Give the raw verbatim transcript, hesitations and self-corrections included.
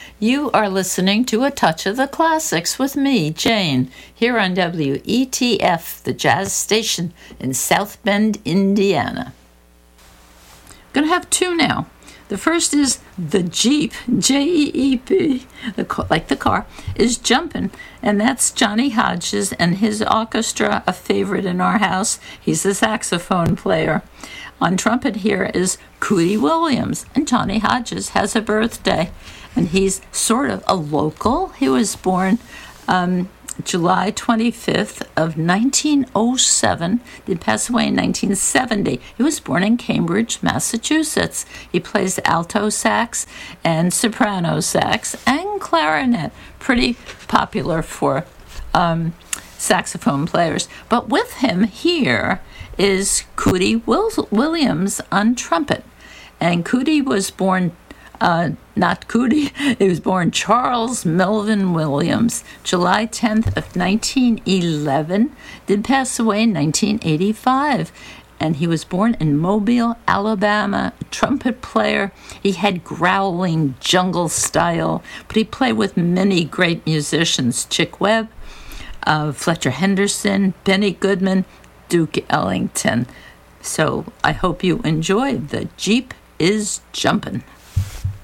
You are listening to A Touch of the Classics with me, Jane, here on W E T F, the jazz station in South Bend, Indiana. I'm going to have two now. The first is The Jeep, J E E P, the, like the car, is Jumpin', and that's Johnny Hodges and his orchestra, a favorite in our house. He's a saxophone player. On trumpet here is Cootie Williams, and Johnny Hodges has a birthday, and he's sort of a local. He was born um, July twenty-fifth of nineteen oh seven, did pass away in nineteen seventy. He was born in Cambridge, Massachusetts. He plays alto sax and soprano sax and clarinet, pretty popular for um, saxophone players. But with him here is Cootie Will- Williams on trumpet. And Cootie was born, uh, not Cootie, he was born Charles Melvin Williams, July tenth of nineteen eleven, did pass away in nineteen eighty-five. And he was born in Mobile, Alabama, a trumpet player. He had growling jungle style, but he played with many great musicians, Chick Webb, uh, Fletcher Henderson, Benny Goodman, Duke Ellington. So I hope you enjoy The Jeep is Jumpin'.